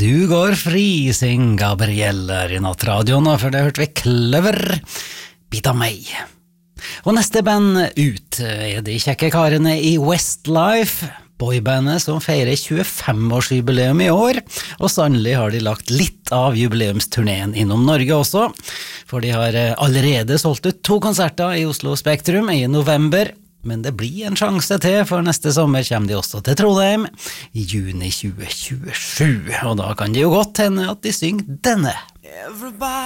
Du går fri, syng Gabrielle i nattradioen, og for det hørte vi Clever, Bit av meg. Og neste band ut de kjekke karene i Westlife, boybandet som feirer 25-årsjubileum i år, og sannelig har de lagt litt av jubileumsturneen innom Norge også, for de har allerede solgt ut 2 konserter i Oslo Spektrum i november, men det blir en sjanse til, for neste sommer kommer de også til Trondheim i juni 2027, og da kan det jo godt hende at de synger denne.